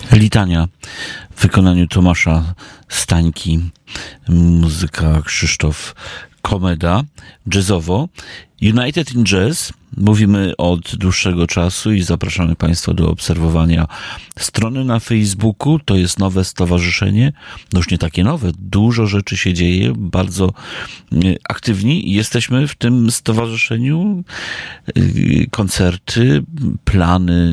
Litania w wykonaniu Tomasza Stańki, muzyka Krzysztof Komeda, jazzowo. United in Jazz mówimy od dłuższego czasu i zapraszamy Państwa do obserwowania strony na Facebooku. To jest nowe stowarzyszenie, no już nie takie nowe, dużo rzeczy się dzieje, bardzo aktywni jesteśmy w tym stowarzyszeniu. Koncerty, plany